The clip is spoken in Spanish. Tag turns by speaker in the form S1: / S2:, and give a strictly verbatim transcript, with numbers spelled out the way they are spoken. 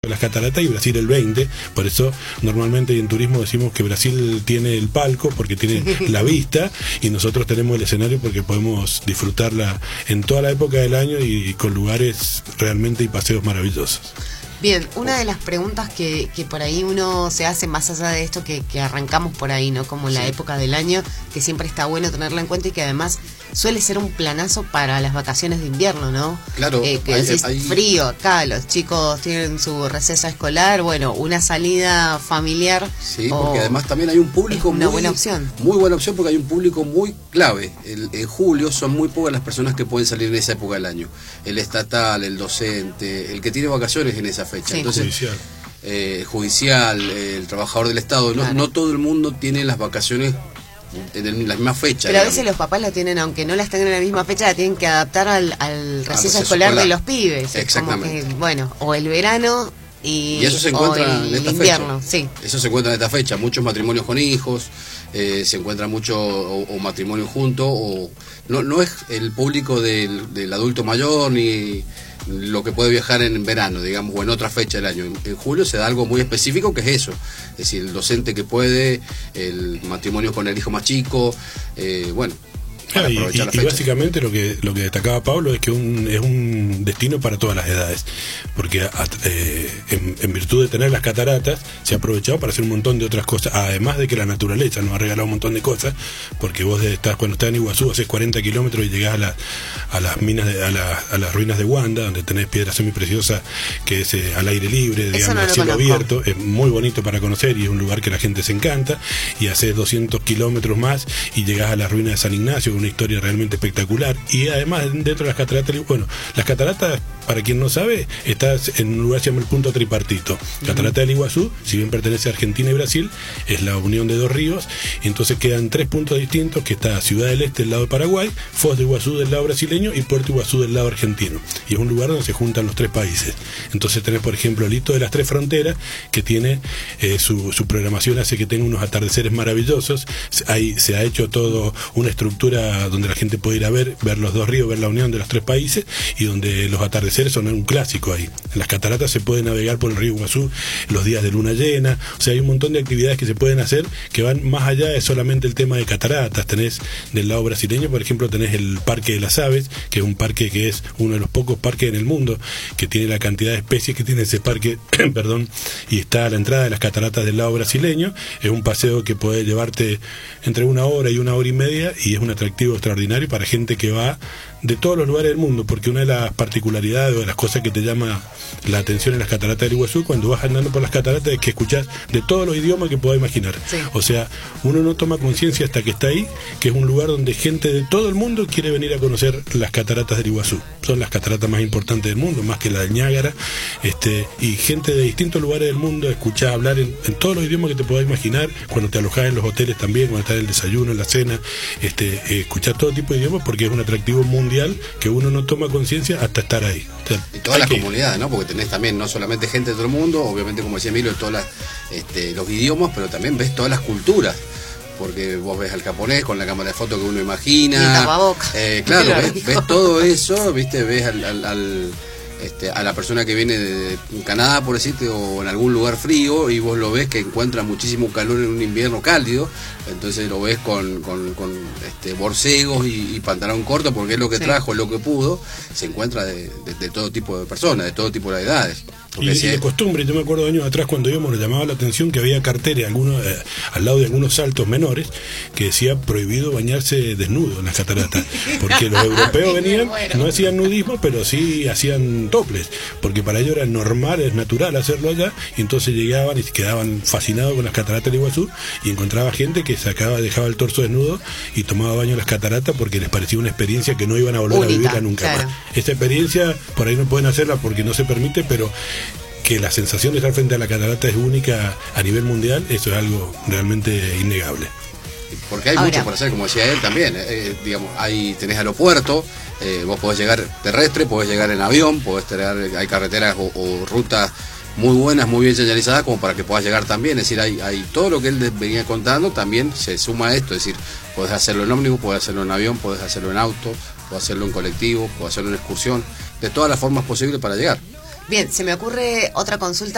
S1: las cataratas y Brasil el veinte. Por eso normalmente en turismo decimos que Brasil tiene el palco porque tiene la vista, y nosotros tenemos el escenario porque podemos disfrutarla en toda la época del año y con lugares realmente y paseos maravillosos.
S2: Bien, una de las preguntas que, que por ahí uno se hace más allá de esto que, que arrancamos por ahí, ¿no? Como la
S3: Sí.
S2: época del año, que siempre está bueno tenerla en cuenta y que además suele ser un planazo para las vacaciones de invierno, ¿no?
S3: Claro,
S2: Eh, que
S3: hay-
S2: decís,
S3: hay-
S2: frío acá, los chicos tienen su receso escolar, bueno, una salida familiar.
S3: Sí,
S2: o-
S3: porque además también hay un público
S2: es una
S3: muy,
S2: buena opción.
S3: muy buena opción porque hay un público muy clave. El, en julio son muy pocas las personas que pueden salir en esa época del año. El estatal, el docente, el que tiene vacaciones en esa fecha.
S2: Sí.
S3: Entonces,
S1: Judicial.
S3: eh, judicial, eh, el trabajador del Estado, no,
S2: Claro.
S3: no todo el mundo tiene las vacaciones en el- la misma fecha.
S2: Pero a
S3: digamos.
S2: veces los papás la tienen, aunque no las tengan en la misma fecha, la tienen que adaptar al, al receso
S3: receso
S2: escolar,
S3: escolar.
S2: de los pibes. Es
S3: Exactamente.
S2: como que, bueno, o el verano y,
S3: Y eso se
S2: o
S3: encuentra
S2: el
S3: en esta
S2: invierno,
S3: fecha.
S2: sí.
S3: Eso se encuentra en esta fecha. Muchos matrimonios con hijos, eh, se encuentra mucho o, o matrimonio junto, o no no es el público del, del adulto mayor ni lo que puede viajar en verano, digamos, o en otra fecha del año. En, en julio se da algo muy específico que es eso. Es decir, el docente que puede, el matrimonio con el hijo más chico, eh, bueno. Para
S1: Ah, y,
S3: aprovechar
S1: y-
S3: la
S1: y
S3: fecha.
S1: básicamente lo que lo que destacaba Pablo es que un, es un destino para todas las edades, porque a- eh, en, en virtud de tener las cataratas se ha aprovechado para hacer un montón de otras cosas, además de que la naturaleza nos ha regalado un montón de cosas, porque vos estás, cuando estás en Iguazú haces cuarenta kilómetros y llegás a, la, a las minas de, a, la- a las ruinas de Wanda, donde tenés piedra semipreciosa que es eh, al aire libre, digamos,
S2: no
S1: al
S2: lo
S1: cielo
S2: conozco.
S1: abierto. Es muy bonito para conocer y es un lugar que la gente se encanta, y haces doscientos kilómetros más y llegás a las ruinas de San Ignacio, una historia realmente espectacular. Y además dentro de las cataratas, bueno, las cataratas, para quien no sabe, estás en un lugar que se llama el Punto Tripartito. Catarata del Iguazú, si bien pertenece a Argentina y Brasil, es la unión de dos ríos, y entonces quedan tres puntos distintos, que está Ciudad del Este del lado de Paraguay, Foz de Iguazú del lado brasileño y Puerto Iguazú del lado argentino, y es un lugar donde se juntan los tres países. Entonces tenés, por ejemplo, el hito de las tres fronteras, que tiene eh, su, su programación hace que tenga unos atardeceres maravillosos. Ahí se ha hecho todo una estructura donde la gente puede ir a ver, ver los dos ríos, ver la unión de los tres países, y donde los atardeceres son un clásico ahí. En las cataratas se puede navegar por el río Iguazú los días de luna llena, o sea, hay un montón de actividades que se pueden hacer que van más allá de solamente el tema de cataratas. Tenés del lado brasileño, por ejemplo, tenés el Parque de las Aves, que es un parque que es uno de los pocos parques en el mundo que tiene la cantidad de especies que tiene ese parque, perdón, y está a la entrada de las cataratas del lado brasileño. Es un paseo que puede llevarte entre una hora y una hora y media, y es un atractivo extraordinario para gente que va de todos los lugares del mundo, porque una de las particularidades o de las cosas que te llama la atención en las cataratas del Iguazú cuando vas andando por las cataratas es que escuchás de todos los idiomas que puedas imaginar.
S2: Sí.
S1: O sea, uno no toma conciencia hasta que está ahí, que es un lugar donde gente de todo el mundo quiere venir a conocer las cataratas del Iguazú. Son las cataratas más importantes del mundo, más que la del Niágara, este, y gente de distintos lugares del mundo escuchás hablar en, en todos los idiomas que te puedas imaginar, cuando te alojás en los hoteles también, cuando estás en el desayuno, en la cena, este, eh, escuchás todo tipo de idiomas, porque es un atractivo mundial que uno no toma conciencia hasta estar ahí. O sea,
S3: Y todas
S1: hay
S3: las
S1: que ir.
S3: comunidades, ¿no? Porque tenés también no solamente gente de todo el mundo, obviamente, como decía Emilio, todas las, este, los idiomas, pero también ves todas las culturas. Porque vos ves al japonés con la cámara de foto que uno imagina.
S2: Y el tapabocas.
S3: Eh, claro,
S2: Claro.
S3: ves, ves todo eso, ¿viste? Ves al, al, al, este, a la persona que viene de Canadá, por decirte, o en algún lugar frío, y vos lo ves que encuentra muchísimo calor en un invierno cálido. Entonces lo ves con, con, con este, borcegos y, y pantalón corto, porque es lo que
S2: Sí.
S3: trajo, es lo que pudo. Se encuentra de, de, de todo tipo de personas, de todo tipo de edades. Porque
S1: Y,
S3: si
S1: y de
S3: es-
S1: costumbre, yo me acuerdo años atrás cuando íbamos, nos llamaba la atención que había carteles algunos, eh, al lado de algunos saltos menores que decía prohibido bañarse desnudo en las cataratas, porque los europeos
S2: Ay, me
S1: venían,
S2: muero.
S1: no hacían nudismo, pero sí hacían toples, porque para ellos era normal, es natural hacerlo allá, y entonces llegaban y se quedaban fascinados con las cataratas de Iguazú, y encontraba gente que sacaba, dejaba el torso desnudo y tomaba baño en las cataratas porque les parecía una experiencia que no iban a volver
S2: Única,
S1: a vivirla nunca
S2: claro.
S1: más. Esta experiencia por ahí no pueden hacerla porque no se permite, pero que la sensación de estar frente a la catarata es única a nivel mundial, eso es algo realmente innegable.
S3: Porque hay
S2: Ahora.
S3: mucho por hacer, como decía él también. eh, digamos, ahí tenés aeropuerto, eh, vos podés llegar terrestre, podés llegar en avión, podés tener, hay carreteras o, o rutas muy buenas, muy bien señalizadas, como para que puedas llegar también. Es decir, hay, hay todo lo que él venía contando, también se suma a esto. Es decir, podés hacerlo en ómnibus, podés hacerlo en avión, podés hacerlo en auto, podés hacerlo en colectivo, podés hacerlo en excursión, de todas las formas posibles para llegar.
S2: Bien, se me ocurre otra consulta.